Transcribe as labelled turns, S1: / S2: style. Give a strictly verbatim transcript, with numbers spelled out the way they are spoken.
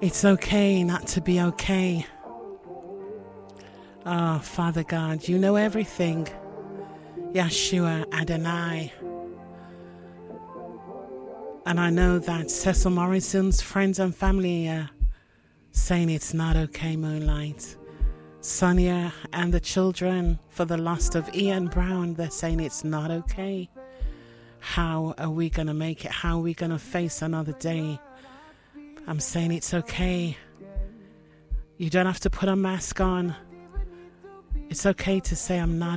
S1: It's okay not to be okay. Oh, Father God, you know everything. Yeshua Adonai. And I know that Cecil Morrison's friends and family are saying it's not okay, Moonlight. Sonia and the children for the loss of Ian Brown, they're saying it's not okay. How are we going to make it? How are we going to face another day? I'm saying it's okay. You don't have to put a mask on. It's okay to say I'm not